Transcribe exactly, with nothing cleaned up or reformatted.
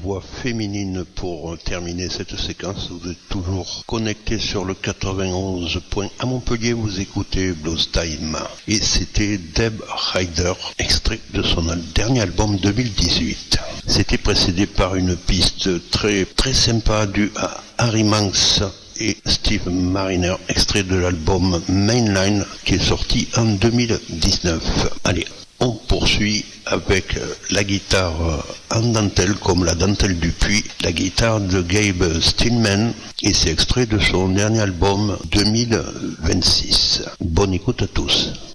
voix féminine pour terminer cette séquence. Vous êtes toujours connectés sur le quatre-vingt-onze point à Montpellier, vous écoutez Blues Time. Et c'était Deb Ryder, extrait de son dernier album deux mille dix-huit. C'était précédé par une piste très très sympa du à Harry Manx et Steve Mariner, extrait de l'album Mainline qui est sorti en deux mille dix-neuf. Allez, on poursuit avec la guitare en dentelle, comme la dentelle du puits, la guitare de Gabe Stillman, et c'est extrait de son dernier album deux mille vingt-six. Bonne écoute à tous.